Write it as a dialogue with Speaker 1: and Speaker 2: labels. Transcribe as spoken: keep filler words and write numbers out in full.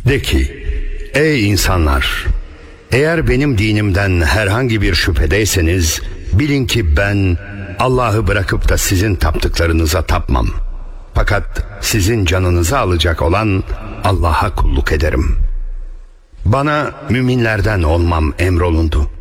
Speaker 1: De ki, ey insanlar! Eğer benim dinimden herhangi bir şüphedeyseniz, bilin ki ben Allah'ı bırakıp da sizin taptıklarınıza tapmam. Fakat sizin canınızı alacak olan Allah'a kulluk ederim. Bana müminlerden olmam emrolundu.